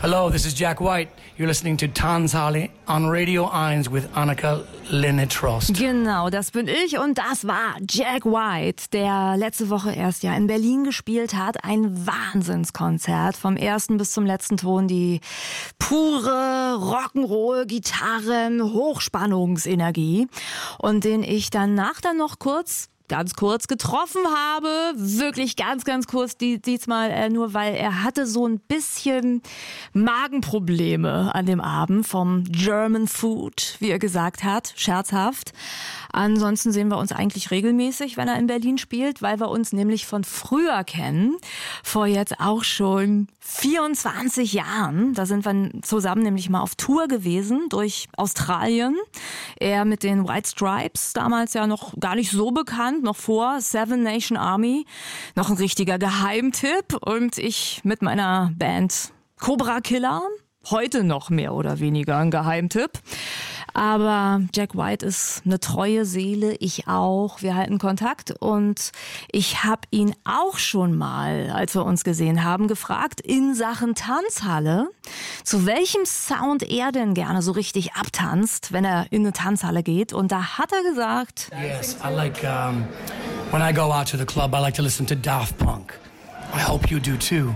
Hello, this is Jack White. You're listening to Tanzhalle on Radio 1 with Annika Linne-Trost. Genau, das bin ich und das war Jack White, der letzte Woche erst ja in Berlin gespielt hat. Ein Wahnsinnskonzert, vom ersten bis zum letzten Ton. Die pure Rock'n'Roll, Gitarren, Hochspannungsenergie. Und den ich danach dann noch ganz kurz getroffen habe, wirklich ganz kurz, diesmal nur, weil er hatte so ein bisschen Magenprobleme an dem Abend vom German Food, wie er gesagt hat, scherzhaft. Ansonsten sehen wir uns eigentlich regelmäßig, wenn er in Berlin spielt, weil wir uns nämlich von früher kennen, vor jetzt auch schon 24 Jahren. Da sind wir zusammen nämlich mal auf Tour gewesen durch Australien. Er mit den White Stripes, damals ja noch gar nicht so bekannt, noch vor Seven Nation Army, noch ein richtiger Geheimtipp, und ich mit meiner Band Cobra Killer, heute noch mehr oder weniger ein Geheimtipp. Aber Jack White ist eine treue Seele, ich auch. Wir halten Kontakt und ich habe ihn auch schon mal, als wir uns gesehen haben, gefragt in Sachen Tanzhalle, zu welchem Sound er denn gerne so richtig abtanzt, wenn er in eine Tanzhalle geht. Und da hat er gesagt: Yes, I like, when I go out to the club, I like to listen to Daft Punk. I hope you do too.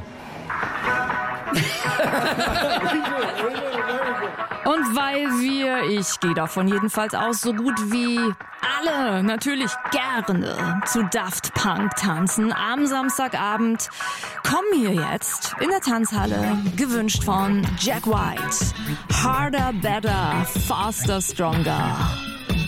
Und weil ich gehe davon jedenfalls aus, so gut wie alle natürlich gerne zu Daft Punk tanzen am Samstagabend, kommen hier jetzt in der Tanzhalle, gewünscht von Jack White. Harder, better, faster, stronger.